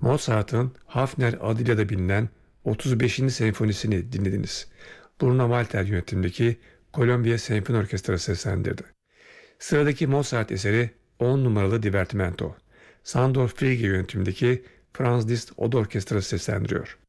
Mozart'ın Hafner adıyla da bilinen 35. senfonisini dinlediniz. Bruno Walter yönetimindeki Kolombiya Senfoni Orkestrası seslendirdi. Sıradaki Mozart eseri 10 numaralı Divertimento. Sandor Friege yönetimindeki Franz Liszt Oda Orkestrası seslendiriyor.